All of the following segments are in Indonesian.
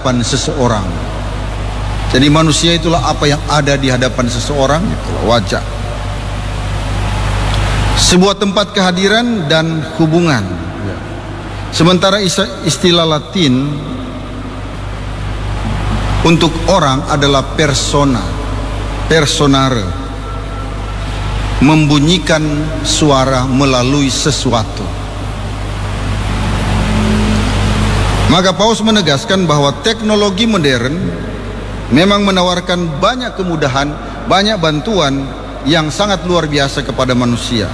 hadapan seseorang. Jadi manusia itulah apa yang ada di hadapan seseorang, itulah wajah. Sebuah tempat kehadiran dan hubungan. Sementara istilah Latin untuk orang adalah persona, personare, membunyikan suara melalui sesuatu. Maka Paus menegaskan bahwa teknologi modern memang menawarkan banyak kemudahan, banyak bantuan yang sangat luar biasa kepada manusia.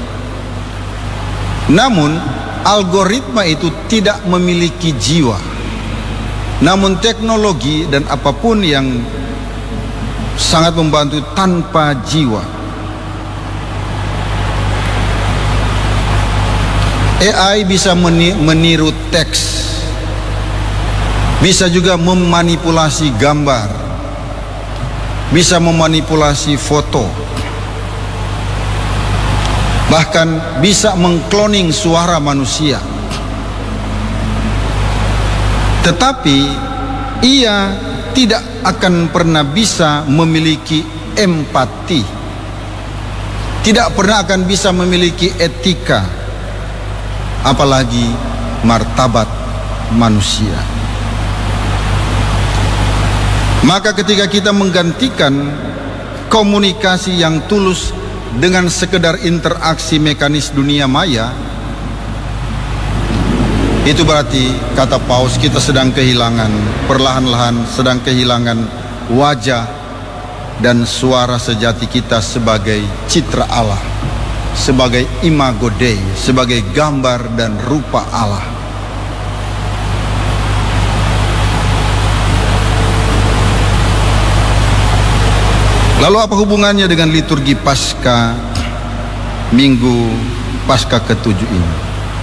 Namun algoritma itu tidak memiliki jiwa. Namun teknologi dan apapun yang sangat membantu tanpa jiwa. AI bisa meniru teks, bisa juga memanipulasi gambar, bisa memanipulasi foto, bahkan bisa mengkloning suara manusia. Tetapi ia tidak akan pernah bisa memiliki empati, tidak pernah akan bisa memiliki etika, apalagi martabat manusia. Maka ketika kita menggantikan komunikasi yang tulus dengan sekedar interaksi mekanis dunia maya, itu berarti, kata Paus, kita sedang kehilangan, perlahan-lahan sedang kehilangan wajah dan suara sejati kita sebagai citra Allah, sebagai imago Dei, sebagai gambar dan rupa Allah. Lalu apa hubungannya dengan liturgi Paskah, Minggu Paskah ke-7 ini?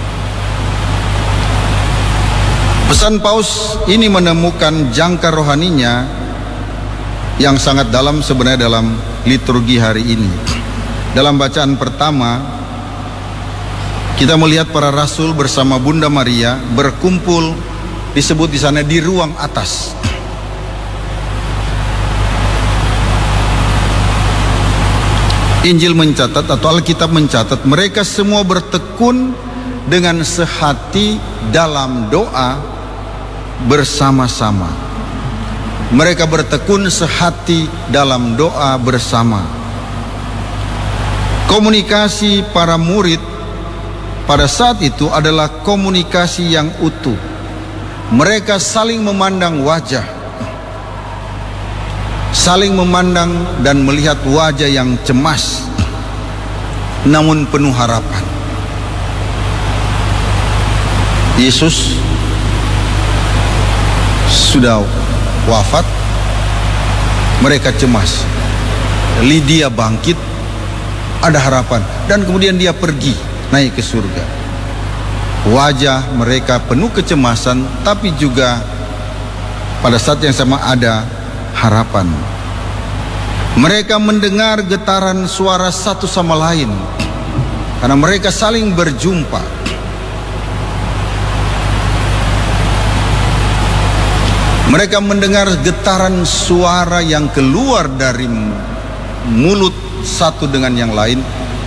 Pesan Paus ini menemukan jangkar rohaninya yang sangat dalam sebenarnya dalam liturgi hari ini. Dalam bacaan pertama, kita melihat para rasul bersama Bunda Maria berkumpul, disebut di sana di ruang atas. Injil mencatat atau Alkitab mencatat mereka semua bertekun dengan sehati dalam doa bersama-sama. Mereka bertekun sehati dalam doa bersama. Komunikasi para murid pada saat itu adalah komunikasi yang utuh. Mereka saling memandang wajah, saling memandang dan melihat wajah yang cemas namun penuh harapan. Yesus sudah wafat, mereka cemas. Lydia bangkit, ada harapan, dan kemudian dia pergi naik ke surga. Wajah mereka penuh kecemasan, tapi juga pada saat yang sama ada harapan. Mereka mendengar getaran suara satu sama lain karena mereka saling berjumpa. Mereka mendengar getaran suara yang keluar dari mulut satu dengan yang lain.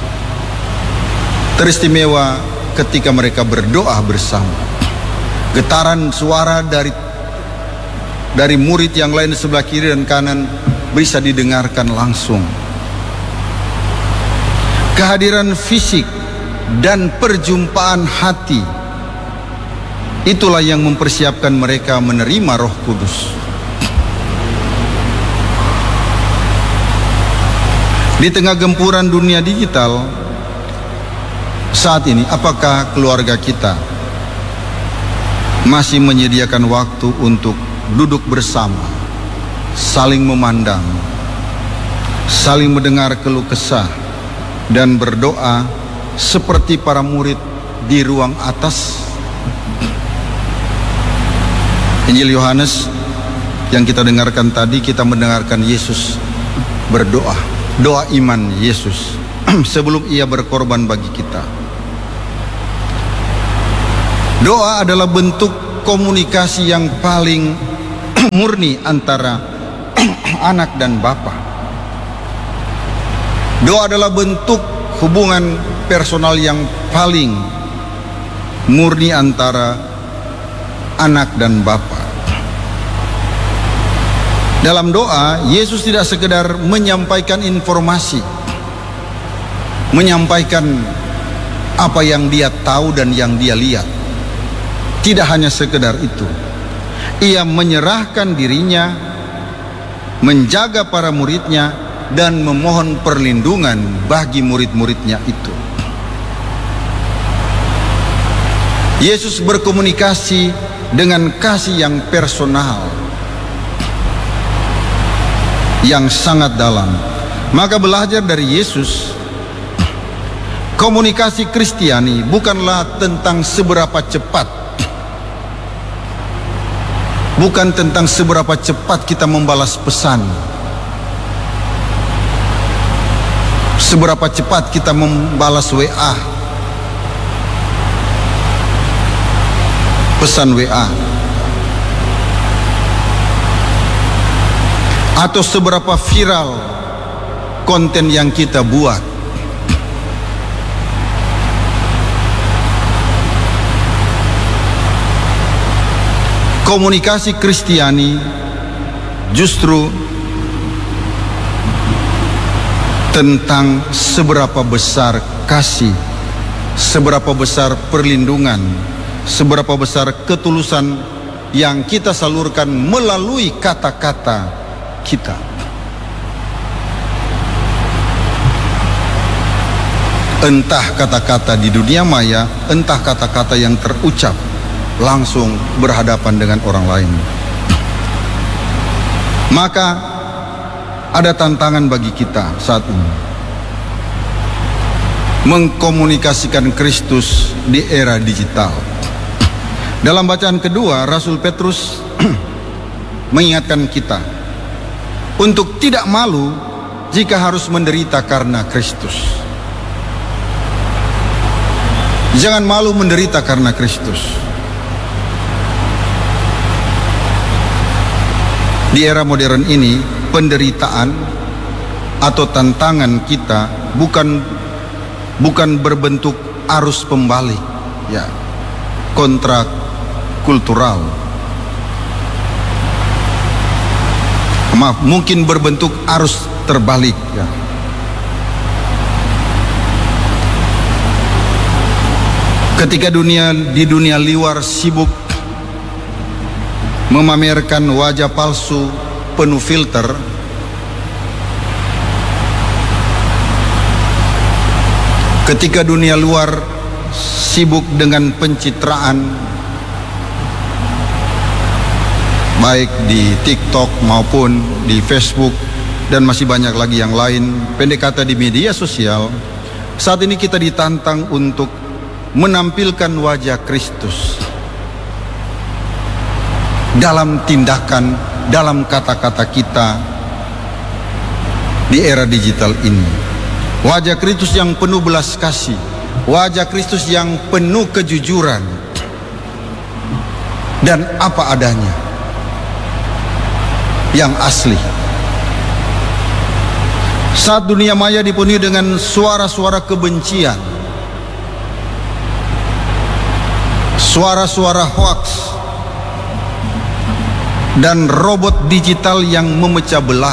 Teristimewa ketika mereka berdoa bersama. Getaran suara dari murid yang lain sebelah kiri dan kanan bisa didengarkan langsung. Kehadiran fisik dan perjumpaan hati, itulah yang mempersiapkan mereka menerima Roh Kudus. Di tengah gempuran dunia digital saat ini, apakah keluarga kita masih menyediakan waktu untuk duduk bersama, saling memandang, saling mendengar keluh kesah, dan berdoa seperti para murid di ruang atas? Injil Yohanes yang kita dengarkan tadi, kita mendengarkan Yesus berdoa, doa iman Yesus sebelum ia berkorban bagi kita. Doa adalah bentuk komunikasi yang paling murni antara anak dan bapa. Doa adalah bentuk hubungan personal yang paling murni antara anak dan bapa. Dalam doa, Yesus tidak sekedar menyampaikan informasi, menyampaikan apa yang dia tahu dan yang dia lihat. Tidak hanya sekedar itu. Ia menyerahkan dirinya, menjaga para muridnya, dan memohon perlindungan bagi murid-muridnya itu. Yesus berkomunikasi dengan kasih yang personal, yang sangat dalam. Maka belajar dari Yesus, komunikasi Kristiani bukanlah tentang seberapa cepat, bukan tentang seberapa cepat kita membalas pesan, seberapa cepat kita membalas WA, pesan WA, atau seberapa viral konten yang kita buat. Komunikasi Kristiani justru tentang seberapa besar kasih, seberapa besar perlindungan, seberapa besar ketulusan yang kita salurkan melalui kata-kata kita. Entah kata-kata di dunia maya, entah kata-kata yang terucap langsung berhadapan dengan orang lain. Maka ada tantangan bagi kita saat ini, mengkomunikasikan Kristus di era digital. Dalam bacaan kedua, Rasul Petrus mengingatkan kita untuk tidak malu jika harus menderita karena Kristus. Jangan malu menderita karena Kristus. Di era modern ini, penderitaan atau tantangan kita bukan berbentuk arus pembalik, ya, kontra kultural. Maaf, mungkin berbentuk arus terbalik, ya. Ketika di dunia luar sibuk memamerkan wajah palsu penuh filter, ketika dunia luar sibuk dengan pencitraan baik di TikTok maupun di Facebook dan masih banyak lagi yang lain, pendek kata di media sosial, saat ini kita ditantang untuk menampilkan wajah Kristus dalam tindakan, dalam kata-kata kita di era digital ini. Wajah Kristus yang penuh belas kasih, wajah Kristus yang penuh kejujuran dan apa adanya, yang asli. Saat dunia maya dipenuhi dengan suara-suara kebencian, suara-suara hoaks, dan robot digital yang memecah belah,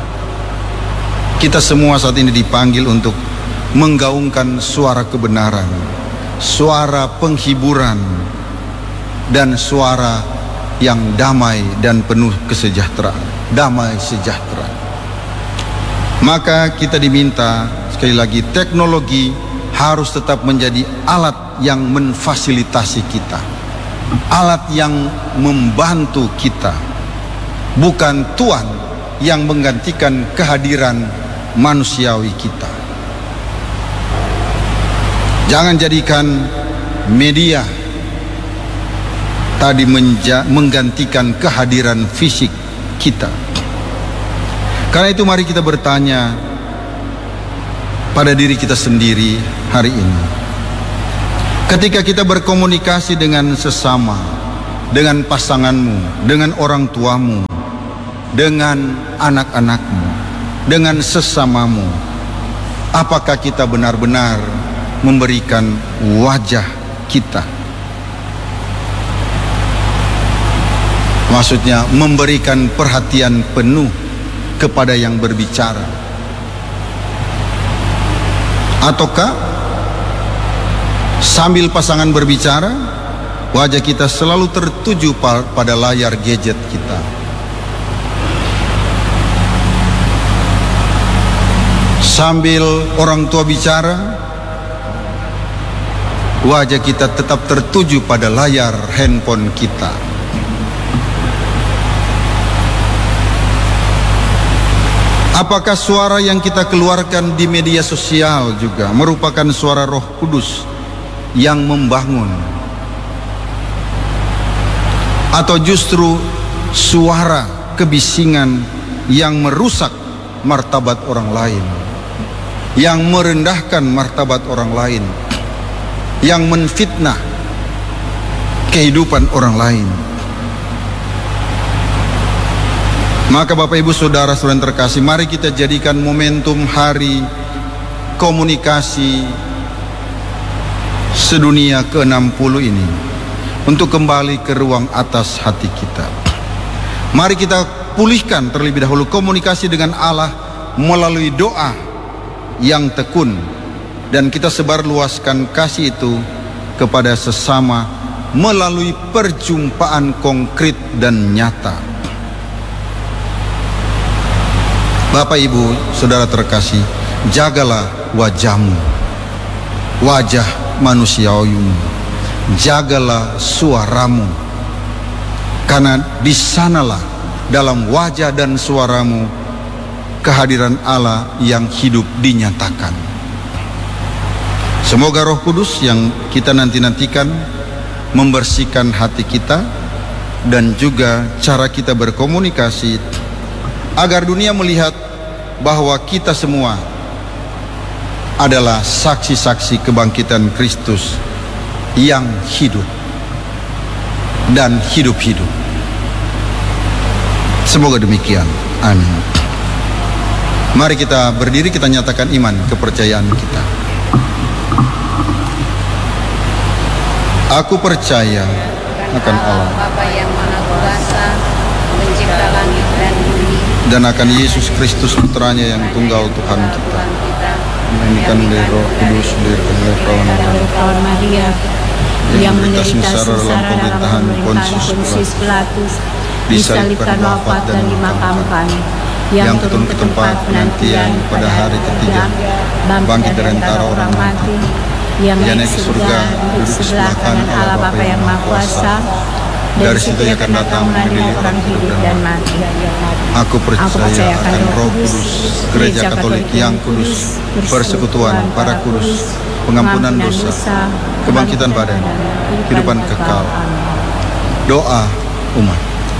kita semua saat ini dipanggil untuk menggaungkan suara kebenaran, suara penghiburan, dan suara yang damai dan penuh kesejahteraan, damai sejahtera. Maka kita diminta, sekali lagi, teknologi harus tetap menjadi alat yang memfasilitasi kita, alat yang membantu kita, bukan tuan yang menggantikan kehadiran manusiawi kita. Jangan jadikan media tadi menggantikan kehadiran fisik kita. Karena itu mari kita bertanya pada diri kita sendiri hari ini. Ketika kita berkomunikasi dengan sesama, dengan pasanganmu, dengan orang tuamu, dengan anak-anakmu, dengan sesamamu. Apakah kita benar-benar memberikan wajah kita? Maksudnya memberikan perhatian penuh kepada yang berbicara. Ataukah sambil pasangan berbicara, wajah kita selalu tertuju pada layar gadget kita? Sambil orang tua bicara, wajah kita tetap tertuju pada layar handphone kita. Apakah suara yang kita keluarkan di media sosial juga merupakan suara Roh Kudus yang membangun? Atau justru suara kebisingan yang merusak martabat orang lain, yang merendahkan martabat orang lain, yang menfitnah kehidupan orang lain? Maka Bapak Ibu Saudara-saudara yang terkasih, mari kita jadikan momentum hari komunikasi sedunia ke-60 ini untuk kembali ke ruang atas hati kita. Mari kita pulihkan terlebih dahulu komunikasi dengan Allah melalui doa yang tekun, dan kita sebarluaskan kasih itu kepada sesama melalui perjumpaan konkret dan nyata. Bapak Ibu Saudara terkasih, jagalah wajahmu, wajah manusiawimu, jagalah suaramu, karena di sanalah dalam wajah dan suaramu kehadiran Allah yang hidup dinyatakan. Semoga Roh Kudus yang kita nantikan membersihkan hati kita dan juga cara kita berkomunikasi, agar dunia melihat bahwa kita semua adalah saksi-saksi kebangkitan Kristus yang hidup dan hidup-hidup. Semoga demikian. Amin. Mari kita berdiri, kita nyatakan iman kepercayaan kita. Aku percaya akan Allah Bapa yang Maha Kuasa, pencipta langit dan bumi, dan akan Yesus Kristus putranya yang tunggal Tuhan kita, yang dari Roh Kudus, dari perawan Maria, yang menderita sengsara dalam pemerintahan Pontius Pilatus, disalibkan, wafat dan dimakamkan, yang turun ke tempat penantian pada hari ketiga, bangkit dari antara orang mati, yang naik ke surga, duduk sebelah kanan Allah Bapa yang Maha Kuasa. Dari situ ia akan datang mengadili orang hidup dan mati. Aku percaya akan Roh Kudus, Gereja Katolik yang kudus, persekutuan para kudus, pengampunan dosa, kebangkitan badan, kehidupan kekal. Doa umat.